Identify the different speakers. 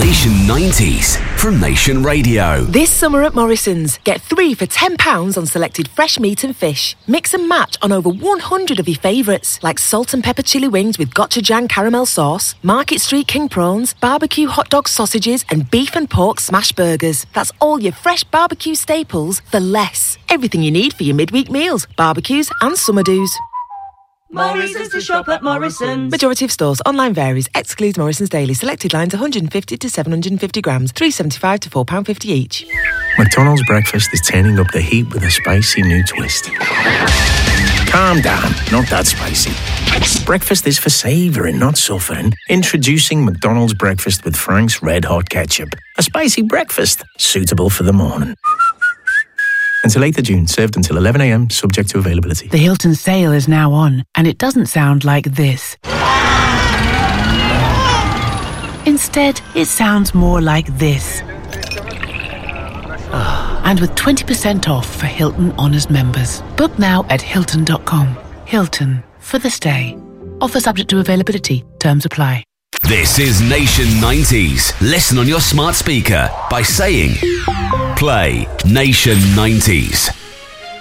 Speaker 1: Nation 90s from Nation Radio.
Speaker 2: This summer at Morrison's, get 3 for £10 on selected fresh meat and fish. Mix and match on over 100 of your favourites, like salt and pepper chili wings with gochujang caramel sauce, Market Street king prawns, barbecue hot dog sausages, and beef and pork smash burgers. That's all your fresh barbecue staples for less. Everything you need for your midweek meals, barbecues and summer do's.
Speaker 3: Morrison's to shop at Morrison's.
Speaker 2: Majority of stores. Online varies. Excludes Morrison's Daily. Selected lines 150 to 750 grams. $3.75 to £4.50 each.
Speaker 4: McDonald's breakfast is turning up the heat with a spicy new twist. Calm down, not that spicy. Breakfast is for savouring, not suffering. Introducing McDonald's breakfast with Frank's Red Hot Ketchup. A spicy breakfast suitable for the morning. Until 8th of June, served until 11 a.m, subject to availability.
Speaker 5: The Hilton sale is now on, and it doesn't sound like this. Instead, it sounds more like this. And with 20% off for Hilton Honors members. Book now at Hilton.com. Hilton, for the stay. Offer subject to availability. Terms apply.
Speaker 1: This is Nation 90s. Listen on your smart speaker by saying, play Nation 90s.